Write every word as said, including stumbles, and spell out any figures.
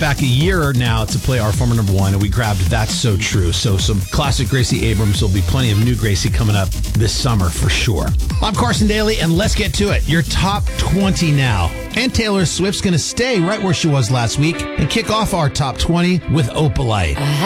back a year now to play our former number one, and we grabbed That's So True. So some classic Gracie Abrams. There'll be plenty of new Gracie coming up this summer for sure. I'm Carson Daly, and let's get to it. Your top twenty now. And Taylor Swift's going to stay right where she was last week and kick off our top twenty with Opalite.